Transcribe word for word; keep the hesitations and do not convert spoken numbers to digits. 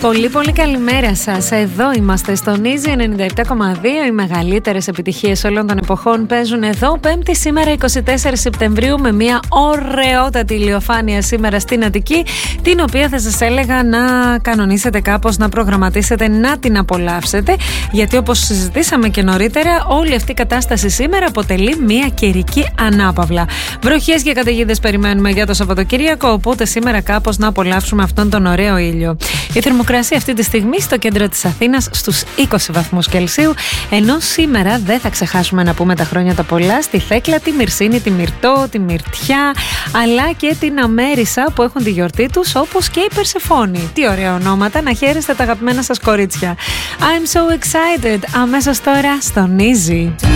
Πολύ πολύ καλημέρα σας. Εδώ είμαστε στον Easy ενενήντα επτά κόμμα δύο. Οι μεγαλύτερες επιτυχίες όλων των εποχών παίζουν εδώ. Πέμπτη σήμερα εικοστή τέταρτη Σεπτεμβρίου, με μια ωραιότατη ηλιοφάνεια σήμερα στην Αττική, την οποία θα σας έλεγα να κανονίσετε κάπως, να προγραμματίσετε, να την απολαύσετε, γιατί όπως συζητήσαμε και νωρίτερα, όλη αυτή η κατάσταση σήμερα αποτελεί μια καιρική ανάπαυλα. Βροχές και καταιγίδες περιμένουμε για το Σαββατοκύριακο, οπότε σήμερα κάπως να απολαύσουμε αυτόν τον ωραίο ήλιο. Η θερμοκρασία αυτή τη στιγμή στο κέντρο της Αθήνας στους είκοσι βαθμούς Κελσίου, ενώ σήμερα δεν θα ξεχάσουμε να πούμε τα χρόνια τα πολλά στη Θέκλα, τη Μυρσίνη, τη Μυρτώ, τη Μυρτιά, αλλά και την Αμέρισα που έχουν τη γιορτή τους, όπως και η Περσεφόνη. Τι ωραία ονόματα, να χαίρεστε τα αγαπημένα σας κορίτσια. I'm so excited. Αμέσως τώρα στον Easy.